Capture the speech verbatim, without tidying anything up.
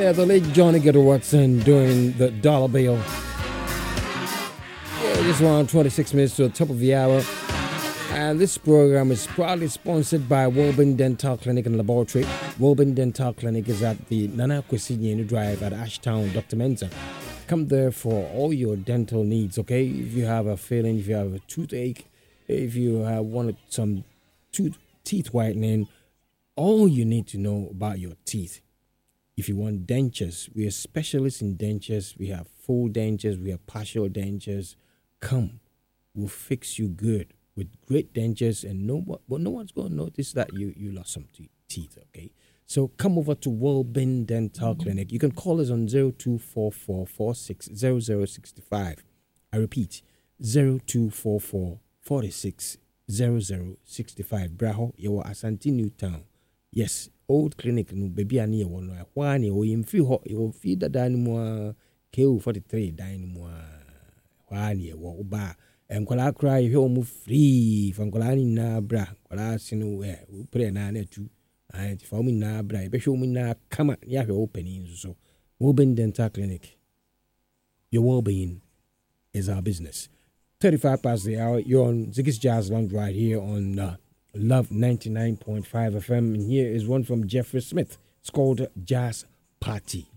Yeah, the late Johnny Gator Watson doing the dollar bill. Yeah, just around twenty-six minutes to the top of the hour. And this program is proudly sponsored by Wolben Dental Clinic and Laboratory. Wolben Dental Clinic is at the Nana Kwesi Drive at Ashtown, Doctor Mensa. Come there for all your dental needs, okay? If you have a feeling, if you have a toothache, if you have wanted some tooth, teeth whitening, all you need to know about your teeth. If you want dentures, we are specialists in dentures. We have full dentures, we have partial dentures. Come, we'll fix you good with great dentures, and no one, well, no one's going to notice that you, you lost some te- teeth, okay? So come over to Wolben Dental Clinic. You can call us on zero two four four, four six zero zero six five. I repeat, zero two four four, four six zero zero six five. Braho, you are Asante New Town. Yes, old clinic, no baby, I need one. Why, you will feel hot, you will feed the dynamo K O forty-three dynamo. Why, you will buy. And kwala cry if you move free from Kolani na bra, kwala sinu where we pray na netu. And for me na bra, be show me na come at ya opening so. Wolben Dental Clinic. Your well-being is our business. thirty-five past the hour, you're on Ziggy's Jazz Lounge right here on uh, Love ninety-nine point five F M. And here is one from Jeffrey Smith. It's called Jazz Party.